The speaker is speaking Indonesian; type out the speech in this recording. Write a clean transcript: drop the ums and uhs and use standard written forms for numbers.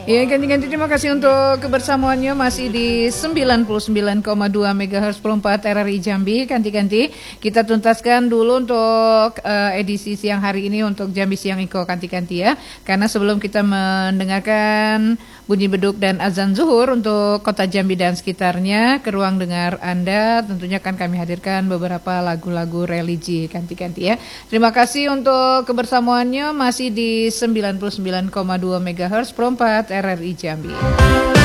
Ya, ganti-ganti terima kasih untuk kebersamaannya masih di 99,2 MHz Perempat RRI Jambi. Ganti-ganti kita tuntaskan dulu untuk edisi siang hari ini untuk Jambi Siang Iko ganti-ganti ya. Karena sebelum kita mendengarkan bunyi beduk dan azan zuhur untuk kota Jambi dan sekitarnya, ke ruang dengar Anda tentunya akan kami hadirkan beberapa lagu-lagu religi ganti-ganti ya. Terima kasih untuk kebersamaannya masih di 99,2 MHz Perempat RRI Jambi.